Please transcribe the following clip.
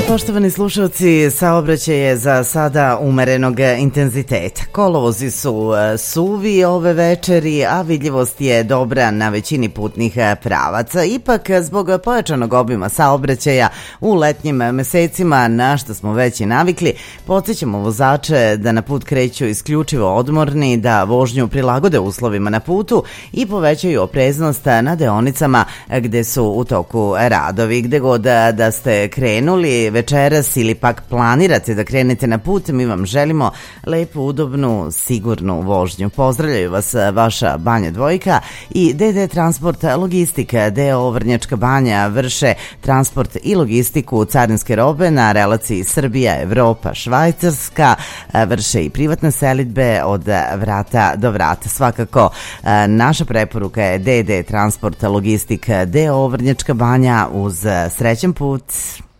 Poštovani slušalci, saobraćaj je za sada umerenog intenziteta. Kolovozi su suvi ove večeri, a vidljivost je dobra na većini putnih pravaca. Ipak, zbog pojačanog obima saobraćaja u letnjim mesecima, na što smo već i navikli, podsjećamo vozače da na put kreću isključivo odmorni, da vožnju prilagode uslovima na putu i povećaju opreznost na deonicama gde su u toku radovi. Gde god da ste krenuli večeras ili pak planirate da krenete na put, mi vam želimo lepu, udobnu, sigurnu vožnju. Pozdravljaju vas vaša Banja Dvojka i DD Transport Logistika d.o.o. Vrnjačka Banja. Vrše transport i logistiku carinske robe na relaciji Srbija, Evropa, Švajcarska. Vrše i privatne selidbe od vrata do vrata. Svakako, naša preporuka je DD Transport Logistika d.o.o. Vrnjačka Banja. Uz srećan put.